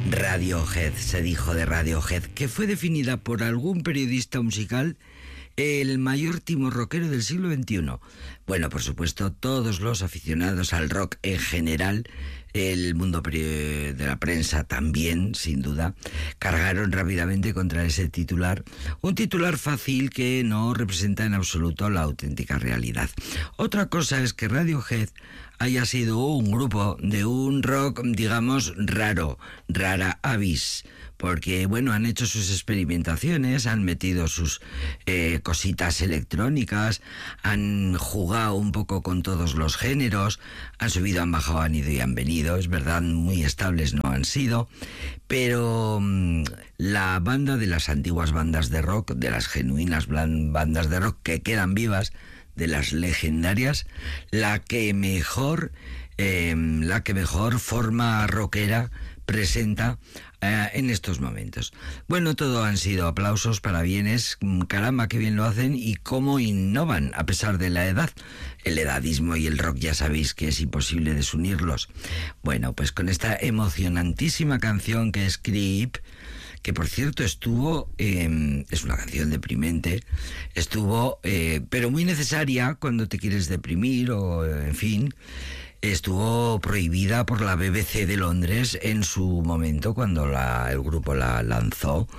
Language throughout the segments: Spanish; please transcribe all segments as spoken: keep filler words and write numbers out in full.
Radiohead, se dijo de Radiohead, que fue definida por algún periodista musical el mayor timo rockero del siglo veintiuno. Bueno, por supuesto, todos los aficionados al rock en general, el mundo de la prensa también, sin duda, cargaron rápidamente contra ese titular, un titular fácil que no representa en absoluto la auténtica realidad. Otra cosa es que Radiohead haya sido un grupo de un rock, digamos, raro, rara avis, porque, bueno, han hecho sus experimentaciones, han metido sus eh, cositas electrónicas, han jugado un poco con todos los géneros, han subido, han bajado, han ido y han venido, es verdad, muy estables no han sido, pero mmm, la banda de las antiguas bandas de rock, de las genuinas bandas de rock que quedan vivas, de las legendarias, la que mejor, eh, la que mejor forma rockera presenta eh, en estos momentos. Bueno, todo han sido aplausos, parabienes, caramba, qué bien lo hacen y cómo innovan a pesar de la edad. El edadismo y el rock ya sabéis que es imposible desunirlos. Bueno, pues con esta emocionantísima canción que es Creep, que por cierto estuvo, eh, es una canción deprimente, estuvo, eh, pero muy necesaria cuando te quieres deprimir o, en fin, estuvo prohibida por la B B C de Londres en su momento cuando la, el grupo la lanzó,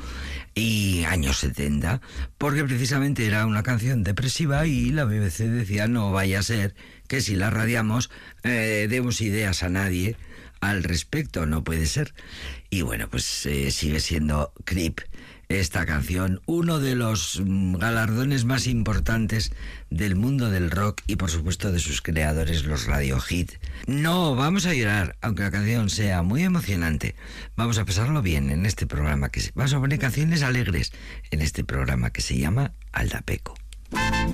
y años setenta, porque precisamente era una canción depresiva y la B B C decía no vaya a ser que si la radiamos eh, demos ideas a nadie al respecto, no puede ser. Y bueno, pues eh, sigue siendo Creep, esta canción, uno de los mm, galardones más importantes del mundo del rock y por supuesto de sus creadores, los Radiohead. No, vamos a llorar, aunque la canción sea muy emocionante. Vamos a pasarlo bien en este programa, que se... vamos a poner canciones alegres en este programa que se llama Aldapeco.